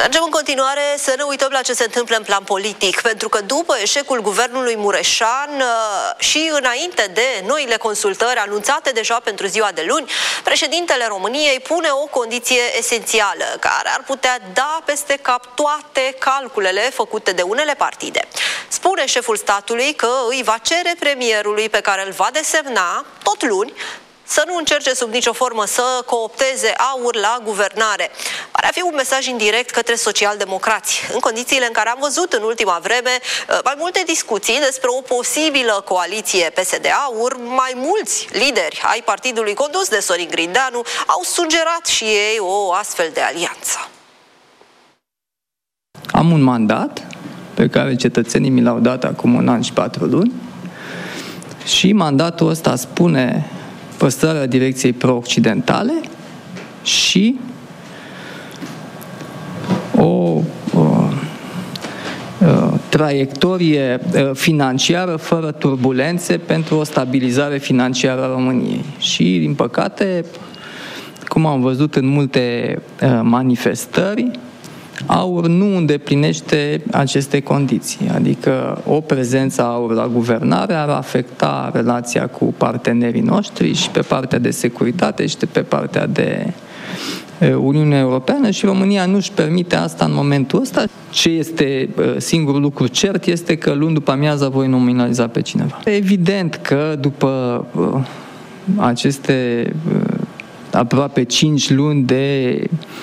Mergem în continuare să ne uităm la ce se întâmplă în plan politic, pentru că după eșecul guvernului Mureșan și înainte de noile consultări anunțate deja pentru ziua de luni, președintele României pune o condiție esențială care ar putea da peste cap toate calculele făcute de unele partide. Spune șeful statului că îi va cere premierului pe care îl va desemna tot luni să nu încerce sub nicio formă să coopteze AUR la guvernare. Pare a fi un mesaj indirect către socialdemocrați, în condițiile în care am văzut în ultima vreme mai multe discuții despre o posibilă coaliție PSD-AUR. Mai mulți lideri ai partidului condus de Sorin Grindeanu au sugerat și ei o astfel de alianță. Am un mandat pe care cetățenii mi l-au dat acum 1 an și 4 luni și mandatul ăsta spune păstrarea direcției pro-occidentale și o traiectorie financiară fără turbulențe pentru o stabilizare financiară a României. Și, din păcate, cum am văzut în multe manifestări, AUR nu îndeplinește aceste condiții, adică o prezență a AUR la guvernare ar afecta relația cu partenerii noștri și pe partea de securitate și pe partea de Uniunea Europeană și România nu își permite asta în momentul ăsta. Ce este singurul lucru cert este că luni după amiaza voi nominaliza pe cineva. Evident că după aceste aproape 5 luni de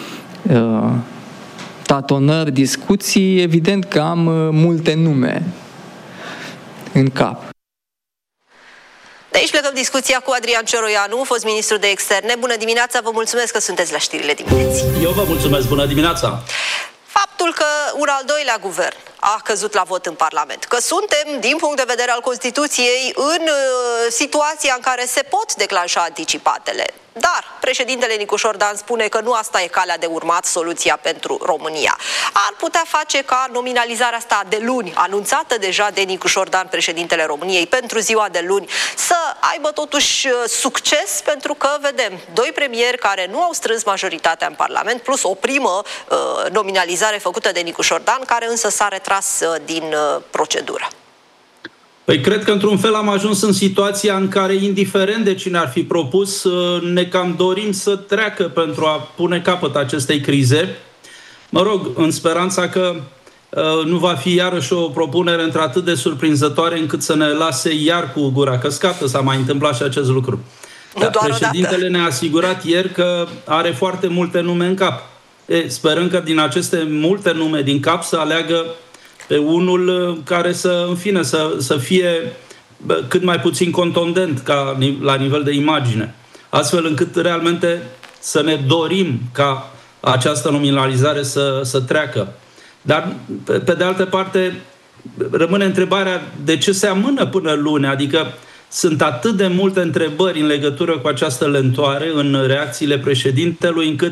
tatonări, discuții, evident că am multe nume în cap. De aici plecăm discuția cu Adrian Cioroianu, fost ministru de externe. Bună dimineața, vă mulțumesc că sunteți la știrile dimineții. Eu vă mulțumesc, bună dimineața. Faptul că un al doilea guvern a căzut la vot în Parlament, că suntem, din punct de vedere al Constituției, în situația în care se pot declanșa anticipatele. Dar președintele Nicușor Dan spune că nu asta e calea de urmat, soluția pentru România. Ar putea face ca nominalizarea asta de luni, anunțată deja de Nicușor Dan, președintele României, pentru ziua de luni, să aibă totuși succes, pentru că vedem doi premieri care nu au strâns majoritatea în Parlament, plus o primă nominalizare făcută de Nicușor Dan, care însă s-a retras din procedură. Păi cred că într-un fel am ajuns în situația în care, indiferent de cine ar fi propus, ne cam dorim să treacă pentru a pune capăt acestei crize. Mă rog, în speranța că nu va fi iarăși o propunere într-atât de surprinzătoare încât să ne lase iar cu gura căscată. S-a mai întâmplat și acest lucru. Dar președintele ne-a asigurat ieri că are foarte multe nume în cap. Sperăm că din aceste multe nume din cap să aleagă pe unul care să fie cât mai puțin contundent la nivel de imagine. Astfel încât realmente să ne dorim ca această nominalizare să treacă. Dar, pe de altă parte, rămâne întrebarea de ce se amână până luni. Adică sunt atât de multe întrebări în legătură cu această lentoare în reacțiile președintelui, încât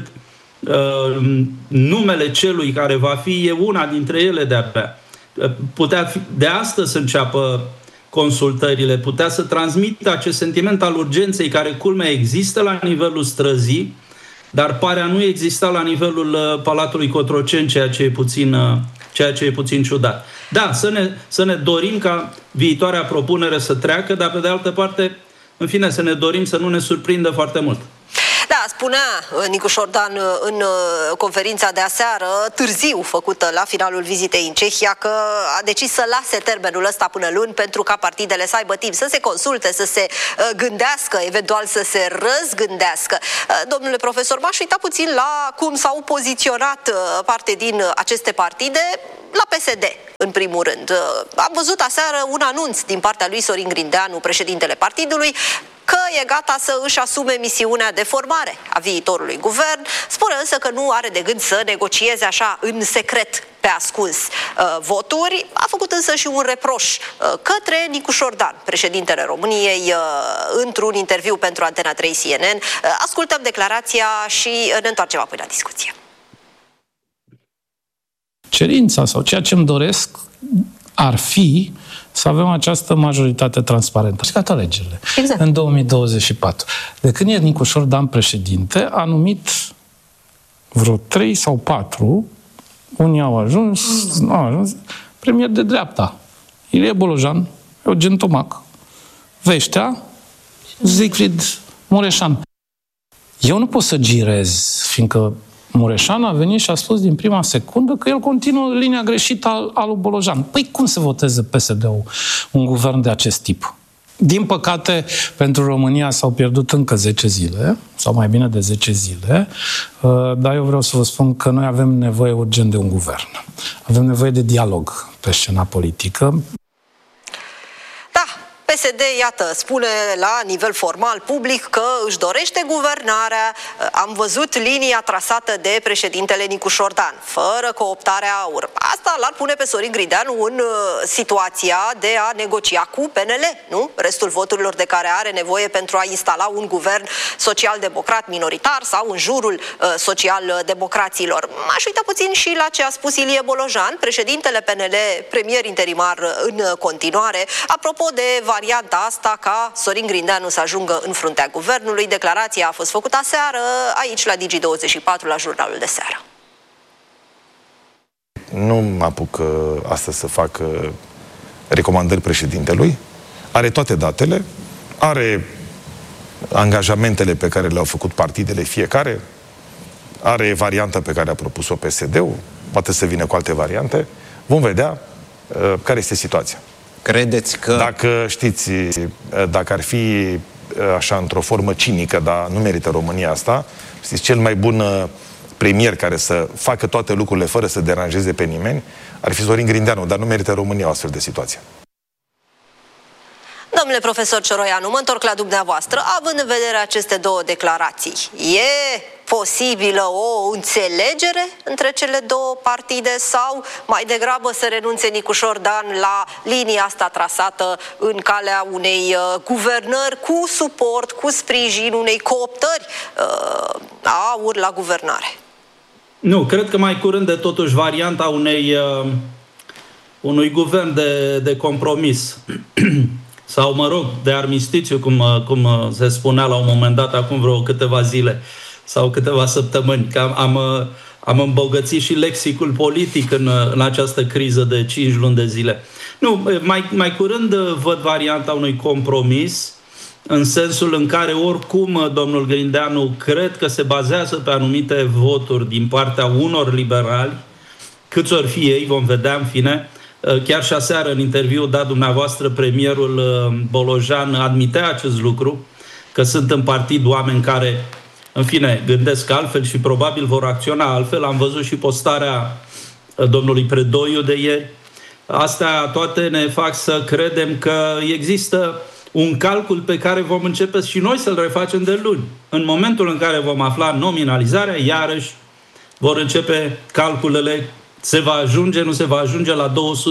numele celui care va fi e una dintre ele de-abia. Putea fi de astăzi să înceapă consultările, putea să transmită acest sentiment al urgenței care, culmea, există la nivelul străzii, dar pare a nu exista la nivelul Palatului Cotroceni, ceea ce e puțin ciudat. Da, să ne dorim ca viitoarea propunere să treacă, dar pe de altă parte, în fine, să ne dorim să nu ne surprindă foarte mult. Da, spunea Nicușor Dan în conferința de aseară, târziu făcută la finalul vizitei în Cehia, că a decis să lase termenul ăsta până luni pentru ca partidele să aibă timp să se consulte, să se gândească, eventual să se răzgândească. Domnule profesor, m-aș uita puțin la cum s-au poziționat parte din aceste partide, la PSD, în primul rând. Am văzut aseară un anunț din partea lui Sorin Grindeanu, președintele partidului, că e gata să își asume misiunea de formare a viitorului guvern. Spune însă că nu are de gând să negocieze așa în secret, pe ascuns, voturi. A făcut însă și un reproș către Nicușor Dan, președintele României, într-un interviu pentru Antena 3 CNN. Ascultăm declarația și ne întoarcem apoi la discuție. Cerința sau ceea ce îmi doresc ar fi să avem această majoritate transparentă. Și ca alegerile. Exact. În 2024. De când e Nicușor Dan președinte, a numit vreo 3 sau 4 Unii au ajuns, nu au ajuns. Premier de dreapta, Ilie Bolojan, Eugen Tomac, Veștea, Siegfried Mureșan. Eu nu pot să girez, fiindcă Mureșan a venit și a spus din prima secundă că el continuă linia greșită al lui Bolojan. Păi cum să voteze PSD-ul un guvern de acest tip? Din păcate, pentru România s-au pierdut încă 10 zile, sau mai bine de 10 zile, dar eu vreau să vă spun că noi avem nevoie urgent de un guvern. Avem nevoie de dialog pe scena politică. PSD, iată, spune la nivel formal public că își dorește guvernarea. Am văzut linia trasată de președintele Nicu Șordan, fără cooptarea AUR. Asta l-ar pune pe Sorin Grindeanu în situația de a negocia cu PNL, nu? Restul voturilor de care are nevoie pentru a instala un guvern social-democrat minoritar sau în jurul social-democraților. M-aș uita puțin și la ce a spus Ilie Bolojan, președintele PNL, premier interimar în continuare, apropo de varianta asta ca Sorin Grindeanu să ajungă în fruntea guvernului. Declarația a fost făcută aseară aici la Digi24 la jurnalul de seară. Nu mă apuc astăzi să fac recomandări președintelui. Are toate datele, are angajamentele pe care le-au făcut partidele fiecare, are varianta pe care a propus-o PSD-ul, poate să vină cu alte variante. Vom vedea care este situația. Credeți că... Dacă știți, dacă ar fi așa într-o formă cinică, dar nu merită România asta, știți, cel mai bun premier care să facă toate lucrurile fără să deranjeze pe nimeni, ar fi Sorin Grindeanu, dar nu merită România o astfel de situație. Domnule profesor Cioroianu, mă întorc la dumneavoastră. Având în vedere aceste două declarații, e posibilă o înțelegere între cele două partide sau mai degrabă să renunțe Nicu Șordan la linia asta trasată în calea unei guvernări cu suport, cu sprijin, unei cooptări a AUR la guvernare? Nu, cred că mai curând de totuși varianta unui guvern de compromis sau, mă rog, de armistițiu, cum se spunea la un moment dat, acum vreo câteva zile sau câteva săptămâni, că am îmbogățit și lexicul politic în această criză de 5 luni de zile. Nu, mai curând văd varianta unui compromis, în sensul în care oricum domnul Grindeanu cred că se bazează pe anumite voturi din partea unor liberali, câți ori fi ei, vom vedea în fine. Chiar și aseară, în interviu dat dumneavoastră, premierul Bolojan admitea acest lucru, că sunt în partid oameni care, în fine, gândesc altfel și probabil vor acționa altfel. Am văzut și postarea domnului Predoiu de ieri. Astea toate ne fac să credem că există un calcul pe care vom începe și noi să-l refacem de luni. În momentul în care vom afla nominalizarea, iarăși vor începe calculele. Se va ajunge, nu se va ajunge la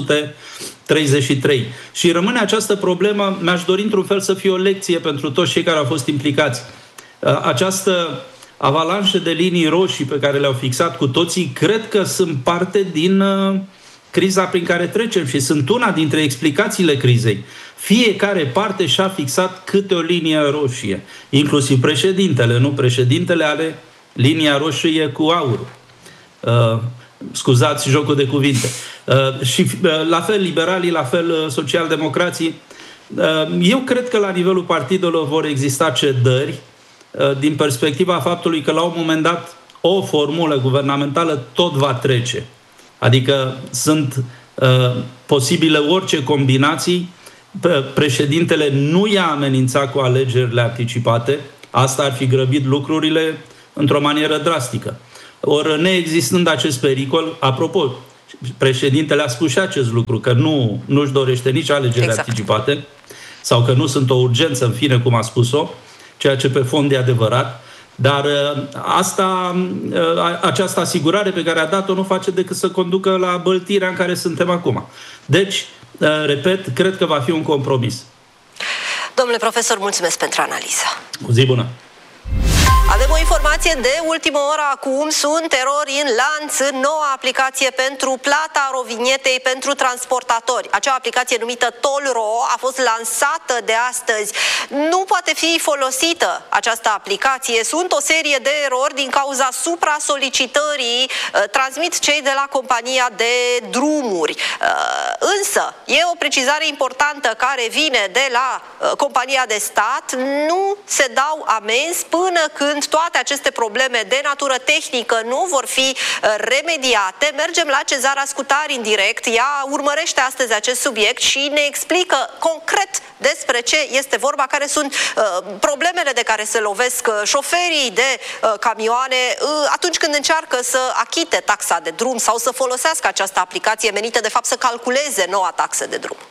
233. Și rămâne această problemă, mi-aș dori într-un fel să fie o lecție pentru toți cei care au fost implicați. Această avalanșă de linii roșii pe care le-au fixat cu toții, cred că sunt parte din criza prin care trecem și sunt una dintre explicațiile crizei. Fiecare parte și-a fixat câte o linie roșie, inclusiv președintele, nu? Președintele are linia roșie cu aur. Scuzați jocul de cuvinte. Și la fel liberalii, la fel social-democrații. Eu cred că la nivelul partidelor vor exista cedări din perspectiva faptului că la un moment dat o formulă guvernamentală tot va trece. Adică sunt posibile orice combinații. Președintele nu i-a amenințat cu alegerile anticipate. Asta ar fi grăbit lucrurile într-o manieră drastică. Ori neexistând acest pericol, apropo, președintele a spus și acest lucru, că nu-și dorește nici alegerile anticipate sau că nu sunt o urgență, în fine, cum a spus-o, ceea ce pe fond e adevărat, dar această asigurare pe care a dat-o nu face decât să conducă la băltirea în care suntem acum. Deci, repet, cred că va fi un compromis. Domnule profesor, mulțumesc pentru analiză. O zi bună! Avem o informație. informație de ultimă oră acum, sunt erori în lanț în noua aplicație pentru plata rovinietei pentru transportatori. Acea aplicație numită Tollro a fost lansată de astăzi. Nu poate fi folosită această aplicație. Sunt o serie de erori din cauza supra-solicitării, transmit cei de la compania de drumuri. Însă, e o precizare importantă care vine de la compania de stat. Nu se dau amenzi până când toate aceste probleme de natură tehnică nu vor fi remediate. Mergem la Cezara Scutari în direct. Ea urmărește astăzi acest subiect și ne explică concret despre ce este vorba, care sunt problemele de care se lovesc șoferii de camioane atunci când încearcă să achite taxa de drum sau să folosească această aplicație menită de fapt să calculeze noua taxă de drum.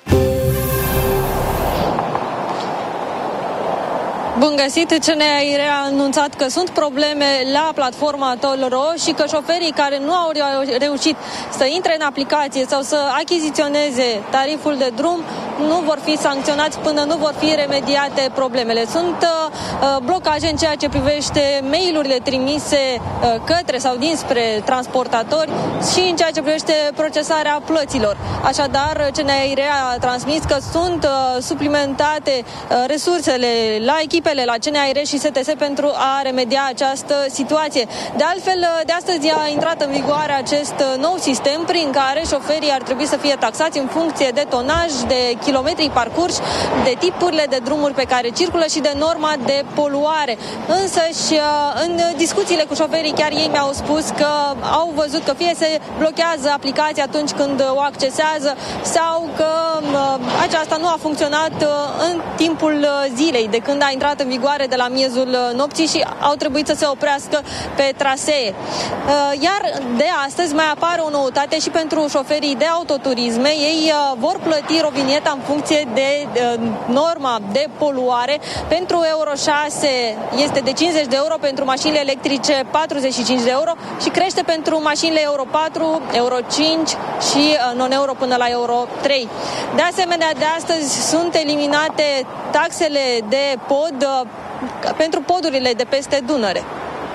Bun găsit! CNAIR a anunțat că sunt probleme la platforma Tollro și că șoferii care nu au reușit să intre în aplicație sau să achiziționeze tariful de drum nu vor fi sancționați până nu vor fi remediate problemele. Sunt blocaje în ceea ce privește mail-urile trimise către sau dinspre transportatori și în ceea ce privește procesarea plăților. Așadar, CNAIR a transmis că sunt suplimentate resursele la echipele la CNAIR și STS pentru a remedia această situație. De altfel, de astăzi a intrat în vigoare acest nou sistem prin care șoferii ar trebui să fie taxați în funcție de tonaj, de kilometri parcurși, de tipurile de drumuri pe care circulă și de norma de poluare. Însă și în discuțiile cu șoferii, chiar ei mi-au spus că au văzut că fie se blochează aplicația atunci când o accesează sau că aceasta nu a funcționat în timpul zilei, de când a intrat în vigoare de la miezul nopții și au trebuit să se oprească pe trasee. Iar de astăzi mai apare o noutate și pentru șoferii de autoturisme. Ei vor plăti rovinieta în funcție de norma de poluare. Pentru Euro 6 este de 50 de euro, pentru mașinile electrice 45 de euro și crește pentru mașinile Euro 4, Euro 5 și non-euro până la Euro 3. De asemenea, de astăzi sunt eliminate taxele de pod pentru podurile de peste Dunăre.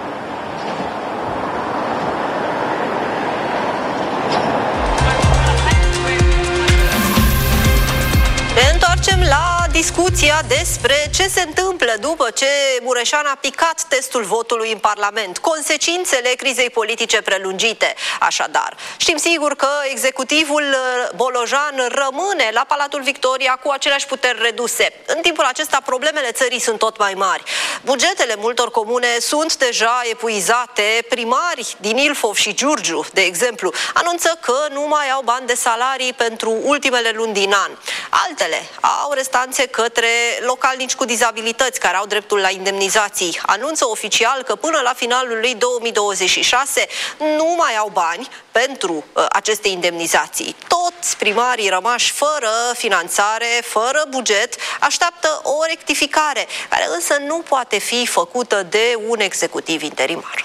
Ne întoarcem la discuția despre ce se întâmplă după ce Mureșan a picat testul votului în Parlament, consecințele crizei politice prelungite. Așadar, știm sigur că executivul Bolojan rămâne la Palatul Victoria cu aceleași puteri reduse. În timpul acesta, problemele țării sunt tot mai mari. Bugetele multor comune sunt deja epuizate. Primari din Ilfov și Giurgiu, de exemplu, anunță că nu mai au bani de salarii pentru ultimele luni din an. Altele au restanțe către localnici cu dizabilități care au dreptul la indemnizații. Anunță oficial că până la finalul lui 2026 nu mai au bani pentru aceste indemnizații. Toți primarii rămași fără finanțare, fără buget, așteaptă o rectificare, care însă nu poate fi făcută de un executiv interimar.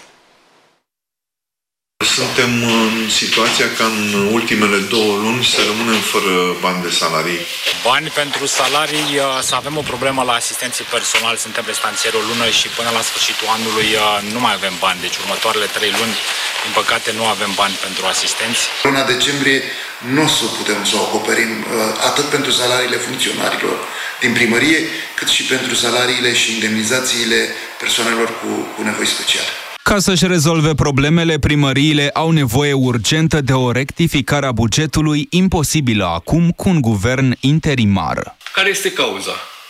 Suntem în situația ca în ultimele 2 luni să rămânem fără bani de salarii. Bani pentru salarii, să avem o problemă la asistenții personali, suntem restanțieri o lună și până la sfârșitul anului nu mai avem bani. Deci următoarele 3 luni, din păcate, nu avem bani pentru asistenți. Luna decembrie nu o să putem să o acoperim atât pentru salariile funcționarilor din primărie, cât și pentru salariile și indemnizațiile persoanelor cu nevoi speciale. Ca să-și rezolve problemele, primăriile au nevoie urgentă de o rectificare a bugetului, imposibilă acum cu un guvern interimar. Care este cauza?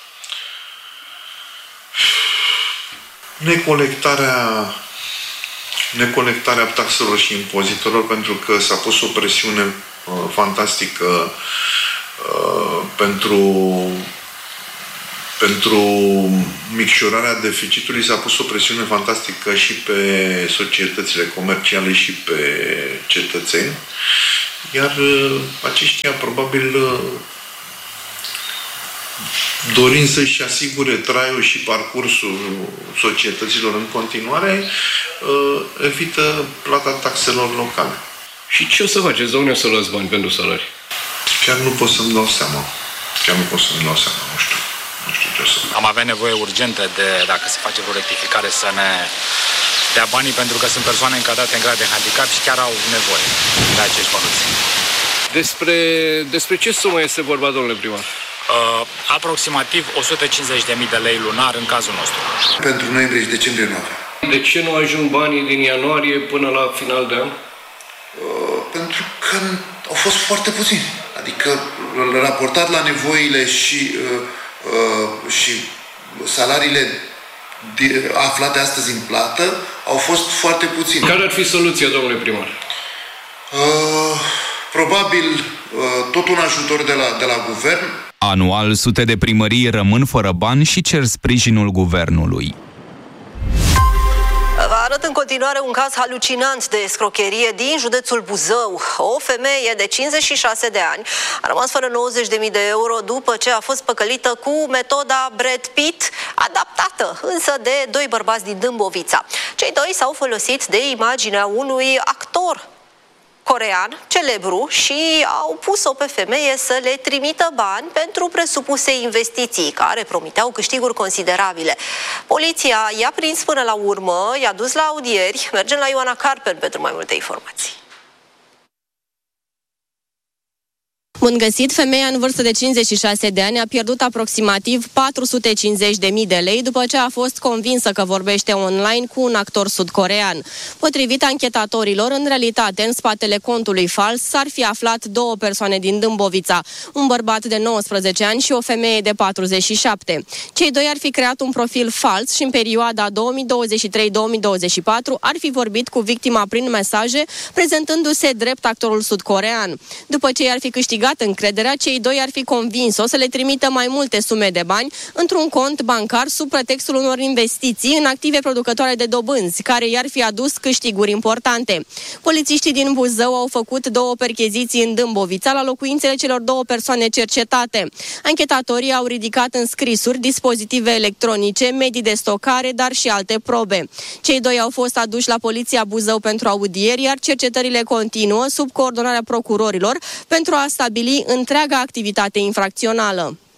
Necolectarea taxelor și impozitelor, pentru că s-a pus o presiune fantastică pentru micșorarea deficitului, s-a pus o presiune fantastică și pe societățile comerciale și pe cetățeni, iar aceștia probabil dorind să-și asigure traiul și parcursul societăților în continuare, evită plata taxelor locale. Și ce o să faceți, de unde o să luați bani pentru salarii? Chiar nu pot să-mi dau seama. Nu știu. Nu știu ce o să fac. Am avea nevoie urgentă de, dacă se face vreo rectificare, să ne dea banii, pentru că sunt persoane încadrate în grad de handicap și chiar au nevoie de acești bănuți. Despre ce sumă este vorba, domnule primar? Aproximativ 150.000 de lei lunar în cazul nostru. Pentru noiembrie și decembrie nu avem. De ce nu ajung banii din ianuarie până la final de an? Pentru că au fost foarte puțini. Adică, raportat la nevoile și salariile aflate astăzi în plată, au fost foarte puțini. Care ar fi soluția, domnule primar? Probabil tot un ajutor de la guvern. Anual, sute de primării rămân fără bani și cer sprijinul guvernului. Vă arăt în continuare un caz halucinant de escrocherie din județul Buzău. O femeie de 56 de ani a rămas fără 90.000 de euro după ce a fost păcălită cu metoda Brad Pitt, adaptată însă de doi bărbați din Dâmbovița. Cei doi s-au folosit de imaginea unui actor corean celebru și au pus-o pe femeie să le trimită bani pentru presupuse investiții care promiteau câștiguri considerabile. Poliția i-a prins până la urmă, i-a dus la audieri. Mergem la Ioana Carpen pentru mai multe informații. Bun găsit, femeia în vârstă de 56 de ani a pierdut aproximativ 450.000 de lei după ce a fost convinsă că vorbește online cu un actor sud-corean. Potrivit anchetatorilor, în realitate, în spatele contului fals s-ar fi aflat două persoane din Dâmbovița, un bărbat de 19 ani și o femeie de 47. Cei doi ar fi creat un profil fals și în perioada 2023-2024 ar fi vorbit cu victima prin mesaje, prezentându-se drept actorul sud-corean. După ce i-ar fi câștigat încrederea, cei doi ar fi convins-o să le trimită mai multe sume de bani într-un cont bancar sub pretextul unor investiții în active producătoare de dobânzi, care i-ar fi adus câștiguri importante. Polițiștii din Buzău au făcut două percheziții în Dâmbovița la locuințele celor două persoane cercetate. Anchetatorii au ridicat în scrisuri dispozitive electronice, medii de stocare, dar și alte probe. Cei doi au fost aduși la Poliția Buzău pentru audieri, iar cercetările continuă sub coordonarea procurorilor pentru a stabili întreaga activitate infracțională.